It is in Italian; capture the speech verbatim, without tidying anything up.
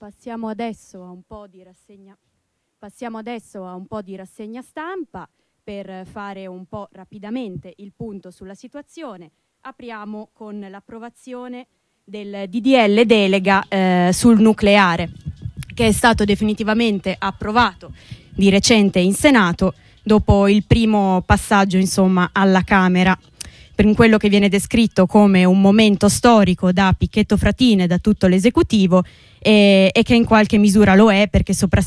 passiamo adesso a un po' di rassegna passiamo adesso a un po' di rassegna stampa per fare un po' rapidamente il punto sulla situazione. Apriamo con l'approvazione del D D L delega eh, sul nucleare, che è stato definitivamente approvato di recente in Senato dopo il primo passaggio, insomma, alla Camera, per quello che viene descritto come un momento storico da Picchetto Fratin e da tutto l'esecutivo, e, e che in qualche misura lo è, perché sopra